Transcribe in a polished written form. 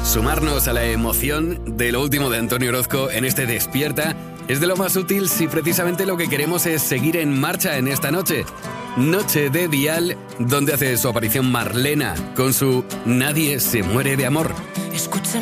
Sumarnos a la emoción de lo último de Antonio Orozco en este Despierta es de lo más útil si precisamente lo que queremos es seguir en marcha en esta noche. Noche de Dial, donde hace su aparición Marlena con su Nadie se muere de amor. Escucha